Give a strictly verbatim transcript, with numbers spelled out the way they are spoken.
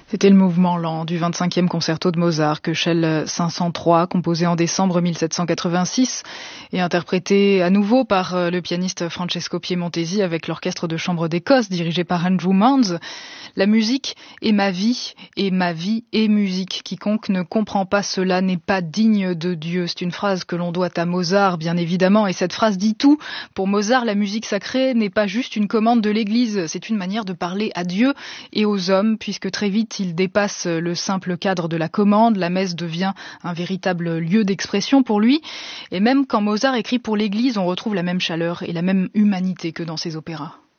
C'était le mouvement lent du vingt-cinquième concerto de Mozart, Köchel cinq cent trois, composé en décembre mille sept cent quatre-vingt-six et interprété à nouveau par le pianiste Francesco Piemontesi avec l'orchestre de chambre d'Écosse dirigé par Andrew Mounds. La musique est ma vie et ma vie est musique. Quiconque ne comprend pas cela n'est pas digne de Dieu. C'est une phrase que l'on doit à Mozart, bien évidemment, et cette phrase dit tout. Pour Mozart, la musique sacrée n'est pas juste une commande de l'Église, c'est une manière de parler à Dieu et aux hommes, puisque très vite il dépasse le simple cadre de la commande. La messe devient un véritable lieu d'expression pour lui. Et même quand Mozart écrit pour l'Église, on retrouve la même chaleur et la même humanité que dans ses opéras.